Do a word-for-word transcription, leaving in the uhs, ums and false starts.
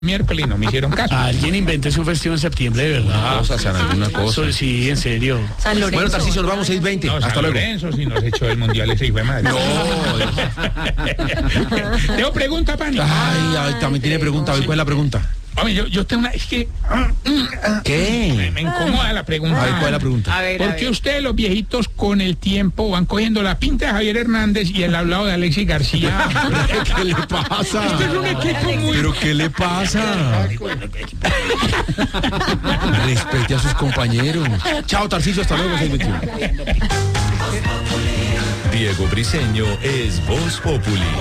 miércoles y no me hicieron caso. Alguien invente su festivo en septiembre, de verdad. Cosa, San alguna cosa. Eso, sí, en serio. San Lorenzo. Bueno, Tarcisio, nos vamos seis veinte. No, Hasta San luego. Lorenzo, si nos echó el mundial ese hijo de madre. No. Tengo pregunta, Pani. Ay, ay, también tiene pregunta. ¿Cuál es la pregunta? Hombre, yo, yo tengo una... Es que... Me, ¿Qué? me incomoda la pregunta. A ver, ¿cuál es la pregunta? A ver, ¿Por a qué ver. ustedes los viejitos con el tiempo van cogiendo la pinta de Javier Hernández y el hablado de Alexis García? ¿Qué le pasa? Este es un equipo muy... ¿Pero qué le pasa? Respete a sus compañeros. Chao, Tarcisio, hasta luego, seis veintiuno. Diego Briseño es Voz Populi.